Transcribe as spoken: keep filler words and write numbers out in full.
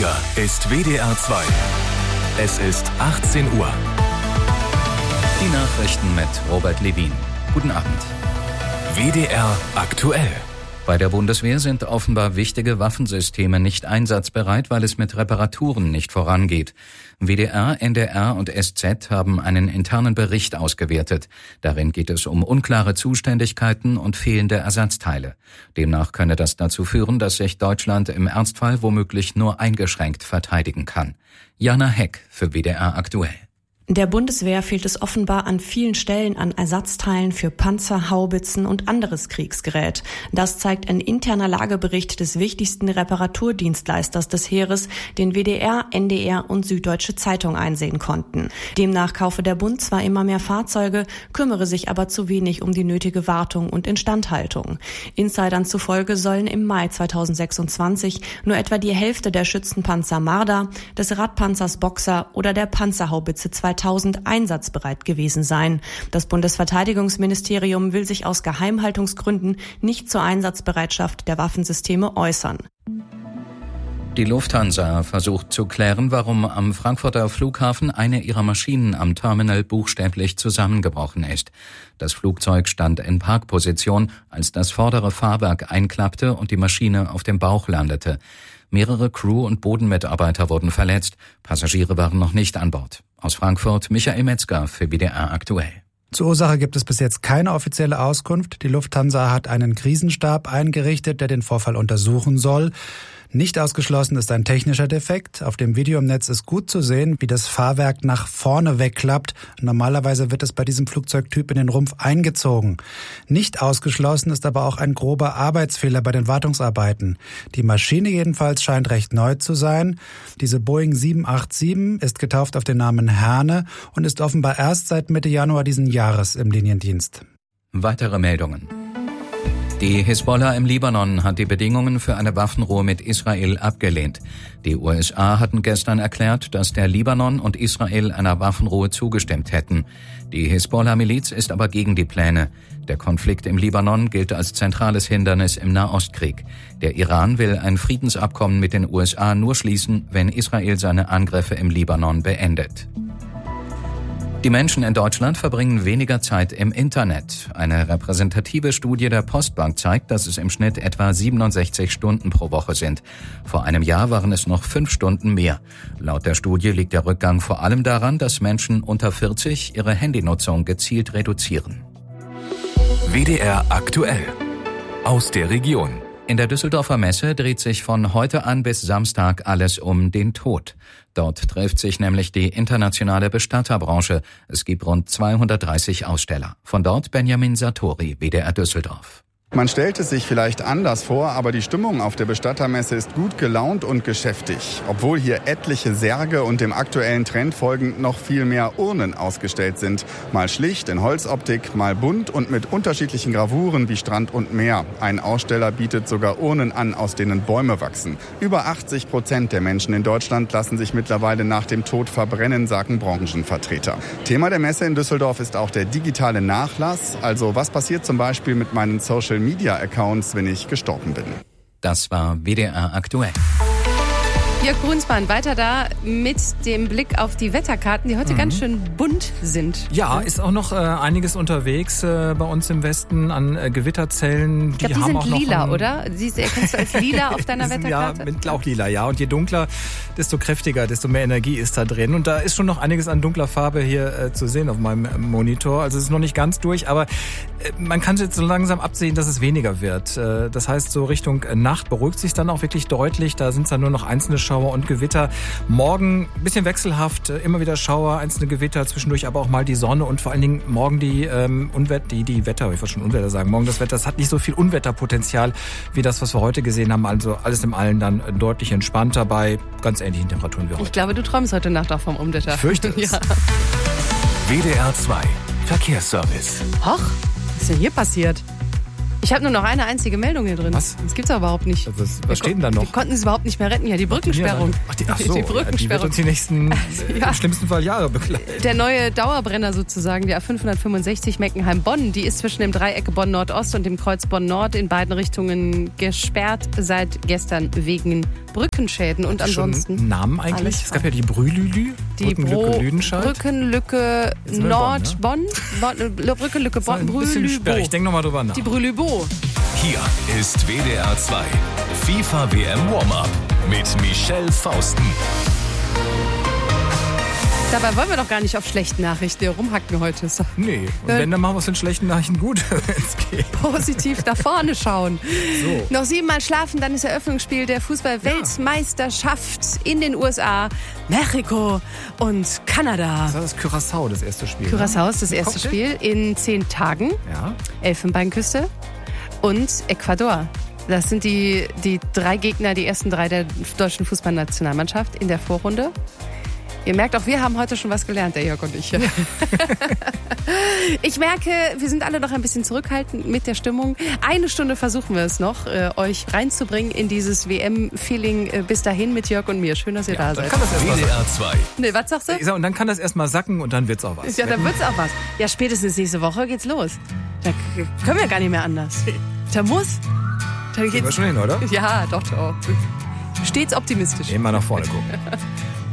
Dieser ist W D R zwei. Es ist achtzehn Uhr. Die Nachrichten mit Robert Levin. Guten Abend. W D R aktuell. Bei der Bundeswehr sind offenbar wichtige Waffensysteme nicht einsatzbereit, weil es mit Reparaturen nicht vorangeht. W D R, N D R und S Z haben einen internen Bericht ausgewertet. Darin geht es um unklare Zuständigkeiten und fehlende Ersatzteile. Demnach könne das dazu führen, dass sich Deutschland im Ernstfall womöglich nur eingeschränkt verteidigen kann. Jana Heck für W D R aktuell. Der Bundeswehr fehlt es offenbar an vielen Stellen an Ersatzteilen für Panzer, Haubitzen und anderes Kriegsgerät. Das zeigt ein interner Lagebericht des wichtigsten Reparaturdienstleisters des Heeres, den W D R, N D R und Süddeutsche Zeitung einsehen konnten. Demnach kaufe der Bund zwar immer mehr Fahrzeuge, kümmere sich aber zu wenig um die nötige Wartung und Instandhaltung. Insidern zufolge sollen im Mai zweitausendsechsundzwanzig nur etwa die Hälfte der Schützenpanzer Marder, des Radpanzers Boxer oder der Panzerhaubitze zweitausend einsatzbereit gewesen sein. Das Bundesverteidigungsministerium will sich aus Geheimhaltungsgründen nicht zur Einsatzbereitschaft der Waffensysteme äußern. Die Lufthansa versucht zu klären, warum am Frankfurter Flughafen eine ihrer Maschinen am Terminal buchstäblich zusammengebrochen ist. Das Flugzeug stand in Parkposition, als das vordere Fahrwerk einklappte und die Maschine auf dem Bauch landete. Mehrere Crew- und Bodenmitarbeiter wurden verletzt. Passagiere waren noch nicht an Bord. Aus Frankfurt Michael Metzger für W D R aktuell. Zur Ursache gibt es bis jetzt keine offizielle Auskunft. Die Lufthansa hat einen Krisenstab eingerichtet, der den Vorfall untersuchen soll. Nicht ausgeschlossen ist ein technischer Defekt. Auf dem Video im Netz ist gut zu sehen, wie das Fahrwerk nach vorne wegklappt. Normalerweise wird es bei diesem Flugzeugtyp in den Rumpf eingezogen. Nicht ausgeschlossen ist aber auch ein grober Arbeitsfehler bei den Wartungsarbeiten. Die Maschine jedenfalls scheint recht neu zu sein. Diese Boeing sieben acht sieben ist getauft auf den Namen Herne und ist offenbar erst seit Mitte Januar diesen Jahres im Liniendienst. Weitere Meldungen. Die Hisbollah im Libanon hat die Bedingungen für eine Waffenruhe mit Israel abgelehnt. Die U S A hatten gestern erklärt, dass der Libanon und Israel einer Waffenruhe zugestimmt hätten. Die Hisbollah-Miliz ist aber gegen die Pläne. Der Konflikt im Libanon gilt als zentrales Hindernis im Nahostkrieg. Der Iran will ein Friedensabkommen mit den U S A nur schließen, wenn Israel seine Angriffe im Libanon beendet. Die Menschen in Deutschland verbringen weniger Zeit im Internet. Eine repräsentative Studie der Postbank zeigt, dass es im Schnitt etwa siebenundsechzig Stunden pro Woche sind. Vor einem Jahr waren es noch fünf Stunden mehr. Laut der Studie liegt der Rückgang vor allem daran, dass Menschen unter vierzig ihre Handynutzung gezielt reduzieren. W D R aktuell. Aus der Region. In der Düsseldorfer Messe dreht sich von heute an bis Samstag alles um den Tod. Dort trifft sich nämlich die internationale Bestatterbranche. Es gibt rund zweihundertdreißig Aussteller. Von dort Benjamin Sartori, W D R Düsseldorf. Man stellt es sich vielleicht anders vor, aber die Stimmung auf der Bestattermesse ist gut gelaunt und geschäftig. Obwohl hier etliche Särge und dem aktuellen Trend folgend noch viel mehr Urnen ausgestellt sind. Mal schlicht in Holzoptik, mal bunt und mit unterschiedlichen Gravuren wie Strand und Meer. Ein Aussteller bietet sogar Urnen an, aus denen Bäume wachsen. Über achtzig Prozent der Menschen in Deutschland lassen sich mittlerweile nach dem Tod verbrennen, sagen Branchenvertreter. Thema der Messe in Düsseldorf ist auch der digitale Nachlass. Also was passiert zum Beispiel mit meinen Social Media Accounts, wenn ich gestorben bin. Das war W D R aktuell. Jörg Brunsmann, weiter da mit dem Blick auf die Wetterkarten, die heute mhm. ganz schön bunt sind. Ja, ist auch noch äh, einiges unterwegs äh, bei uns im Westen an äh, Gewitterzellen. Ich glaube, die, die sind auch lila, noch oder? Sie erkennst du als lila auf deiner Wetterkarte? Ja, mit auch lila, ja. Und je dunkler, desto kräftiger, desto mehr Energie ist da drin. Und da ist schon noch einiges an dunkler Farbe hier äh, zu sehen auf meinem Monitor. Also es ist noch nicht ganz durch, aber äh, man kann jetzt so langsam absehen, dass es weniger wird. Äh, das heißt, so Richtung Nacht beruhigt sich dann auch wirklich deutlich. Da sind es dann nur noch einzelne Schauer und Gewitter. Morgen ein bisschen wechselhaft, immer wieder Schauer, einzelne Gewitter, zwischendurch aber auch mal die Sonne und vor allen Dingen morgen die ähm, Unwetter, die, die Wetter, ich wollte schon Unwetter sagen, morgen das Wetter, das hat nicht so viel Unwetterpotenzial wie das, was wir heute gesehen haben. Also alles im Allen dann deutlich entspannter bei ganz ähnlichen Temperaturen wie heute. Ich glaube, du träumst heute Nacht auch vom Unwetter. Ich fürchte es. Ja. W D R zwei Verkehrsservice. Hoch, was ist denn hier passiert? Ich habe nur noch eine einzige Meldung hier drin. Was? Das gibt's aber überhaupt nicht. Was, was steht denn da noch? Wir konnten es überhaupt nicht mehr retten. Ja, die Brückensperrung. Ach, die, ach so, die die, Brückensperrung. die wird uns die nächsten, Ja. im schlimmsten Fall Jahre begleiten. Der neue Dauerbrenner sozusagen, die A fünfhundertfünfundsechzig Meckenheim-Bonn, die ist zwischen dem Dreieck Bonn-Nordost und dem Kreuz Bonn-Nord in beiden Richtungen gesperrt seit gestern wegen Brückenschäden. Und ansonsten Schon Namen eigentlich? alles Es gab ja die Brühlülü, die Brückenlücke Bro- Lüdenscheid. Brückenlücke Jetzt sind wir in Nord-Bonn. Bonn, äh, Brückenlücke Das war Bonn, ein bisschen sperrig. Brühlübo. Ich denke nochmal drüber nach. Die Brühlübo. Hier ist W D R zwei FIFA W M Warm-Up mit Michelle Fausten. Dabei wollen wir doch gar nicht auf schlechten Nachrichten rumhacken heute. So Nee, und wenn, dann machen wir es in schlechten Nachrichten gut, wenn es geht. positiv nach vorne schauen. So. Noch siebenmal schlafen, dann ist Eröffnungsspiel der Fußball-Weltmeisterschaft in den U S A, Mexiko und Kanada. Das ist Curaçao, das erste Spiel. Curaçao ist das erste Okay. Spiel in zehn Tagen. Ja. Elfenbeinküste und Ecuador. Das sind die, die drei Gegner, die ersten drei der deutschen Fußballnationalmannschaft in der Vorrunde. Ihr merkt, auch wir haben heute schon was gelernt, der Jörg und ich. Ich merke, wir sind alle noch ein bisschen zurückhaltend mit der Stimmung. Eine Stunde versuchen wir es noch, äh, euch reinzubringen in dieses W M-Feeling äh, bis dahin mit Jörg und mir. Schön, dass ihr da Dann seid. kann das erst W mal D sacken. R zwei. Nee, was sagst du? Ich sag, und dann kann das erstmal sacken und dann wird's auch was. Ja, dann wird's auch was. Ja, spätestens nächste Woche geht's los. Da k- können wir gar nicht mehr anders. Da muss. Da Gehen wir geht's. schon hin, oder? Ja, doch, doch. Stets optimistisch. Immer nach vorne gucken.